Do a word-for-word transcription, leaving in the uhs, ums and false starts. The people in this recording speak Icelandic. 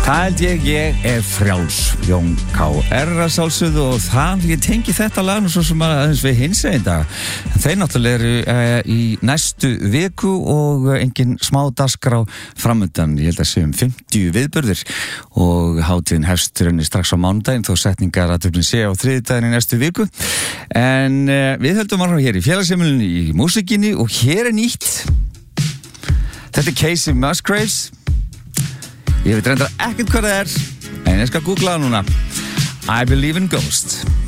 Það held ég, ég er frjáls, Jón K R að sjálfsögðu og það, ég tengi þetta lag nú svo sem aðeins við hinsegin dag. Þeir náttúrulega eru uh, í næstu viku og uh, engin smá dagskrá framundan, ég held að séum fimmtíu viðburðir og hátíðin hefst rauninni strax á mánudaginn þó setningar að töfnin sé á þriðjudaginn í næstu viku. En uh, við höldum áfram hér í félagsheimilinu í músíkinni og hér er nýtt. Þetta er Casey Musgraves. Ég veit reyndar ekkert hvað það er, en ég skal googla það núna. I Believe in Ghosts.